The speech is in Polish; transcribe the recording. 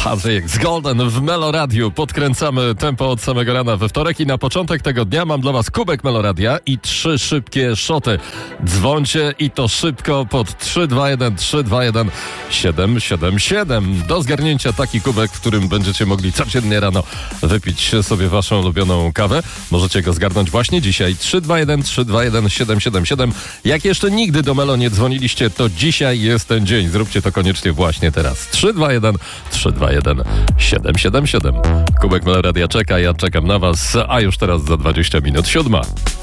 Harvey X Golden w Meloradiu. Podkręcamy tempo od samego rana we wtorek i na początek tego dnia mam dla was kubek Meloradia i 3 szybkie szoty. Dzwońcie i to szybko pod 321 321 777. Do zgarnięcia taki kubek, w którym będziecie mogli codziennie rano wypić sobie waszą ulubioną kawę. Możecie go zgarnąć właśnie dzisiaj. 321 321 777. Jak jeszcze nigdy do Melo nie dzwoniliście, to dzisiaj jest ten dzień. Zróbcie to koniecznie właśnie teraz. 321 321 777. Kubek Meloradia czeka, ja czekam na was, a już teraz za 20 minut 7.